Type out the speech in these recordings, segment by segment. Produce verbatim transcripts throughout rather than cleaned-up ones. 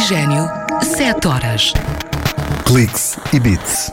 Oxigênio, sete horas. Cliques e Beats.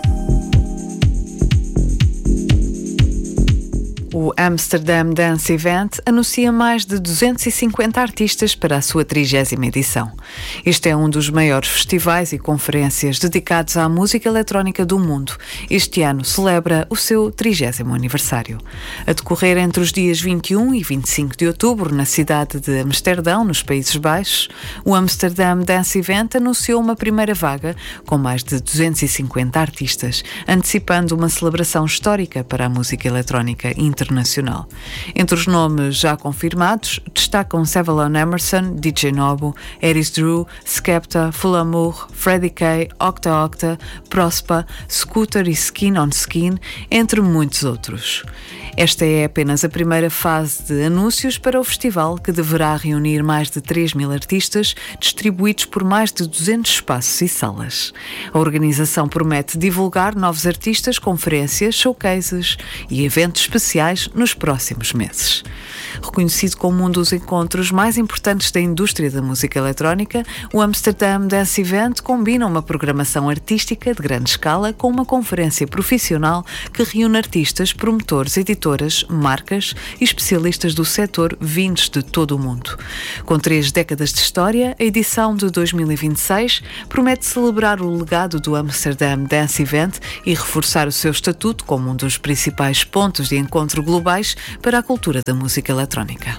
O Amsterdam Dance Event anuncia mais de duzentos e cinquenta artistas para a sua trigésima edição. Este é um dos maiores festivais e conferências dedicados à música eletrónica do mundo. Este ano celebra o seu trigésimo aniversário. A decorrer entre os dias vinte e um e vinte e cinco de outubro, na cidade de Amsterdão, nos Países Baixos, o Amsterdam Dance Event anunciou uma primeira vaga com mais de duzentos e cinquenta artistas, antecipando uma celebração histórica para a música eletrónica internacional. Internacional. Entre os nomes já confirmados, destacam Savalon Emerson, D J Nobu, Eris Drew, Skepta, Full Amour, Freddie K, Octa Octa, Prospa, Scooter e Skin on Skin, entre muitos outros. Esta é apenas a primeira fase de anúncios para o festival, que deverá reunir mais de três mil artistas, distribuídos por mais de duzentos espaços e salas. A organização promete divulgar novos artistas, conferências, showcases e eventos especiais nos próximos meses. Reconhecido como um dos encontros mais importantes da indústria da música eletrónica, o Amsterdam Dance Event combina uma programação artística de grande escala com uma conferência profissional que reúne artistas, promotores, editoras, marcas e especialistas do setor vindos de todo o mundo. Com três décadas de história, a edição de dois mil e vinte e seis promete celebrar o legado do Amsterdam Dance Event e reforçar o seu estatuto como um dos principais pontos de encontro globais para a cultura da música eletrónica.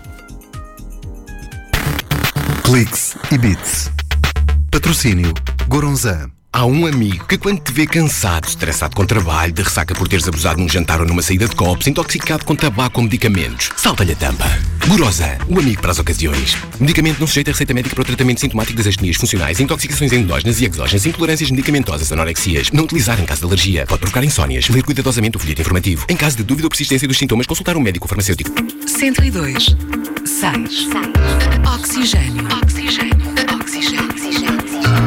Cliques e Beats. Patrocínio Goronzan. Há um amigo que, quando te vê cansado, estressado com trabalho, de ressaca por teres abusado num jantar ou numa saída de copos, intoxicado com tabaco ou medicamentos, salta-lhe a tampa. Goronzan, o amigo para as ocasiões. Medicamento não sujeito a receita médica para o tratamento sintomático das astenias funcionais, intoxicações endógenas e exógenas, intolerâncias medicamentosas, anorexias. Não utilizar em caso de alergia. Pode provocar insónias. Ler cuidadosamente o folheto informativo. Em caso de dúvida ou persistência dos sintomas, consultar um médico ou farmacêutico. cento e dois, seis. Oxigênio. Oxigênio.